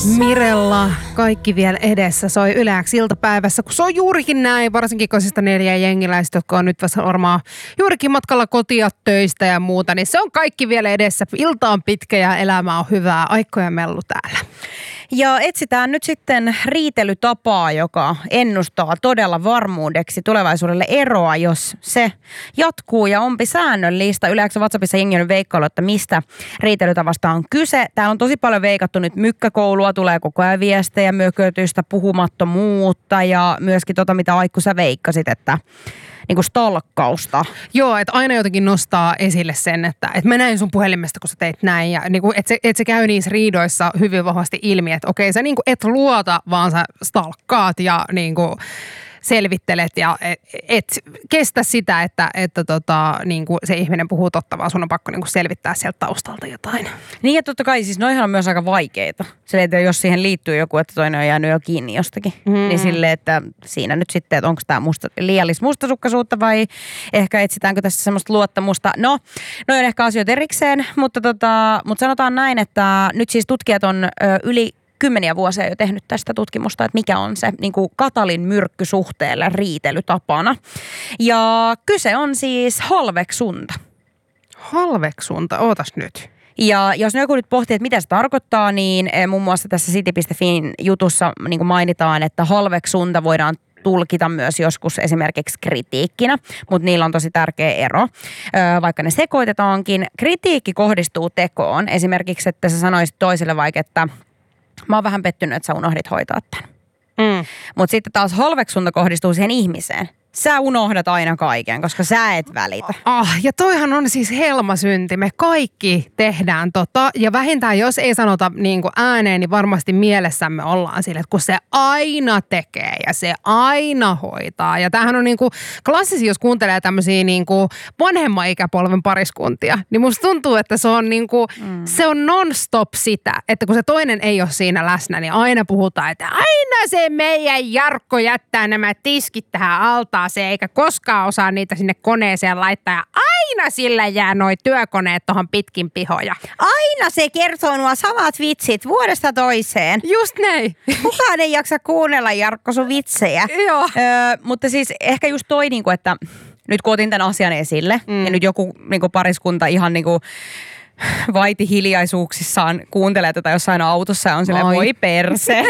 Mirella, kaikki vielä edessä soi Yle X iltapäivässä, kun se on juurikin näin, varsinkin kosista 4 jengiläistä, jotka on nyt varmaan juurikin matkalla kotia töistä ja muuta, niin se on kaikki vielä edessä. Ilta on pitkä ja elämä on hyvää. Aikko ja Mellu täällä. Ja etsitään nyt sitten riitelytapaa, joka ennustaa todella varmuudeksi tulevaisuudelle eroa, jos se jatkuu ja onpi säännöllistä. Yle X WhatsAppissa jengi on veikkailu, että mistä riitelytavasta on kyse. Täällä on tosi paljon veikattu nyt mykkäkoulua, tulee koko ajan viestejä, mökötystä, puhumattomuutta ja myöskin mitä Aikku sä veikkasit, että niin kuin stalkkausta. Joo, että aina jotenkin nostaa esille sen, että mä näin sun puhelimesta, kun sä teit näin. Ja niin kuin, että se käy niissä riidoissa hyvin vahvasti ilmi, että okei, sä niin kuin et luota, vaan sä stalkkaat ja niin kuin selvittelet ja et kestä sitä, että niin kuin se ihminen puhuu totta, vaan sun on pakko niin kuin selvittää sieltä taustalta jotain. Niin ja totta kai siis noihan on myös aika vaikeita. Silleen, että jos siihen liittyy joku, että toinen on jäänyt jo kiinni jostakin, niin silleen, että siinä nyt sitten, että onko tämä liiallista mustasukkaisuutta vai ehkä etsitäänkö tässä semmoista luottamusta. No, noi on ehkä asioita erikseen, mutta sanotaan näin, että nyt siis tutkijat on yli 10 vuosia jo tehnyt tästä tutkimusta, että mikä on se niin kuin katalin myrkky suhteelle riitelytapana. Ja kyse on siis halveksunta. Halveksunta? Ootas nyt. Ja jos joku nyt pohtii, että mitä se tarkoittaa, niin muun muassa tässä City.fin jutussa niin kuin mainitaan, että halveksunta voidaan tulkita myös joskus esimerkiksi kritiikkinä, mutta niillä on tosi tärkeä ero. Vaikka ne sekoitetaankin, kritiikki kohdistuu tekoon. Esimerkiksi, että sä sanoisit toiselle vaikka, että mä oon vähän pettynyt, että sä unohdit hoitaa tämän. Mutta sitten taas halveksunta kohdistuu siihen ihmiseen. Sä unohdat aina kaiken, koska sä et välitä. Ja toihan on siis helmasynti. Me kaikki tehdään ja vähintään jos ei sanota niin kuin ääneen, niin varmasti mielessämme ollaan sille, että kun se aina tekee ja se aina hoitaa. Ja tämähän on niin kuin klassisia, jos kuuntelee tämmöisiä niin kuin vanhemman ikäpolven pariskuntia, niin musta tuntuu, että se on niin kuin, se on non-stop sitä, että kun se toinen ei ole siinä läsnä, niin aina puhutaan, että aina se meidän Jarkko jättää nämä tiskit tähän altaan. Se eikä koskaan osaa niitä sinne koneeseen laittaa ja aina sillä jää noi työkoneet tohon pitkin pihoja. Aina se kertoo nuo samat vitsit vuodesta toiseen. Just näin. Kukaan ei jaksa kuunnella, Jarkko, sun vitsejä. Joo. Mutta siis ehkä just toi, niinku, että nyt kun otin tämän asian esille ja nyt joku niinku pariskunta ihan niinku vaiti hiljaisuuksissaan kuuntelee tätä jossain autossa ja on silleen, voi perse.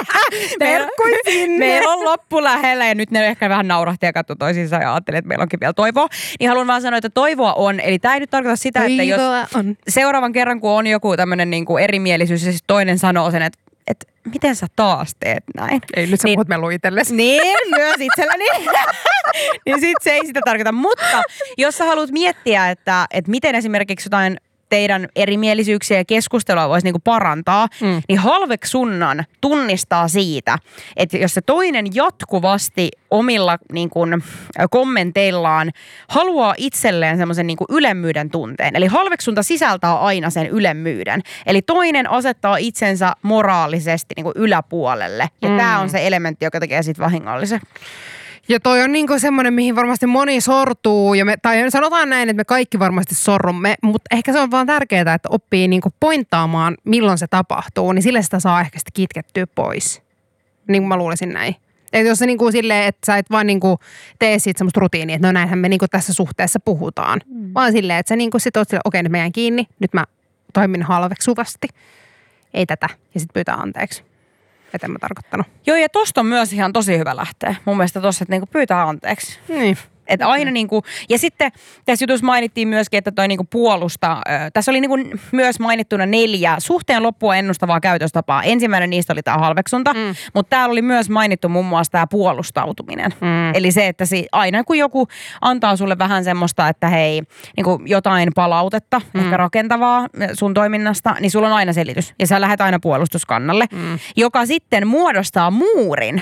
Meillä on loppu lähellä ja nyt ne ehkä vähän naurahti ja katsoi toisiinsa ja ajattelee, että meillä onkin vielä toivoa. Niin haluan vaan sanoa, että toivoa on. Eli tämä ei nyt tarkoita sitä, että jos seuraavan kerran kun on joku tämmöinen niinku erimielisyys ja siis toinen sanoo sen, että miten sä taas teet näin? Ei, nyt sä puhut Mellu itsellesi. Niin, myös itselläni. Niin sit se ei sitä tarkoita. Mutta jos sä haluat miettiä, että miten esimerkiksi jotain teidän erimielisyyksiä ja keskustelua voisi niinku parantaa, niin halveksunnan tunnistaa siitä, että jos se toinen jatkuvasti omilla niinku kommenteillaan haluaa itselleen semmoisen niinku ylemmyyden tunteen. Eli halveksunta sisältää aina sen ylemmyyden. Eli toinen asettaa itsensä moraalisesti niinku yläpuolelle. Ja tämä on se elementti, joka tekee siitä vahingollisen. Ja toi on niinku semmoinen, mihin varmasti moni sortuu, tai sanotaan näin, että me kaikki varmasti sorrumme, mutta ehkä se on vaan tärkeää, että oppii niinku pointtaamaan, milloin se tapahtuu, niin sille sitä saa ehkä sitä kitkettyä pois. Niin kuin mä luulisin näin. Että jos se niinku silleen, että sä et vaan niinku tee siitä semmoista rutiinia, että no näinhän me niinku tässä suhteessa puhutaan. Vaan silleen, että sä niinku sit oot silleen, okei, nyt mä jään kiinni, nyt mä toimin halveksuvasti. Ei tätä. Ja sit pyytää anteeksi. Että en mä tarkoittanut. Joo, ja tosta on myös ihan tosi hyvä lähteä. Mun mielestä tossa, että niinku pyytää anteeksi. Niin. Että aina niinku, ja sitten tässä jutussa mainittiin myöskin, että toi niinku puolusta, tässä oli niinku myös mainittuna 4 suhteen loppua ennustavaa käytöstapaa. Ensimmäinen niistä oli tämä halveksunta, mutta täällä oli myös mainittu muun muassa tämä puolustautuminen. Eli se, että aina kun joku antaa sulle vähän semmoista, että hei, niinku jotain palautetta, ehkä rakentavaa sun toiminnasta, niin sulla on aina selitys. Ja sä lähdet aina puolustuskannalle, joka sitten muodostaa muurin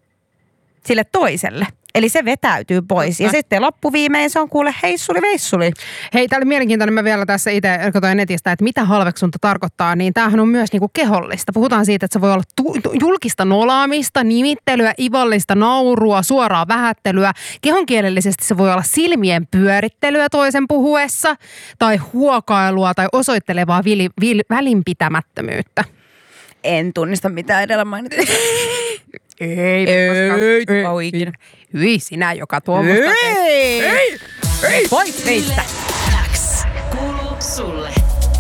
sille toiselle. Eli se vetäytyy pois. Ja sitten loppuviimein se on kuule heissuli veissuli. Hei, tää oli mielenkiintoinen. Mä vielä tässä itse katsoin netistä, että mitä halveksunta tarkoittaa. Niin tämähän on myös niinku kehollista. Puhutaan siitä, että se voi olla julkista nolaamista, nimittelyä, ivallista naurua, suoraa vähättelyä. Kehonkielellisesti se voi olla silmien pyörittelyä toisen puhuessa tai huokailua tai osoittelevaa välinpitämättömyyttä. En tunnista mitään edellä mainittua. Ei, Oikein. Hyi, sinä, joka tuommoista Ei! Voit meistä. X kuuluu sulle.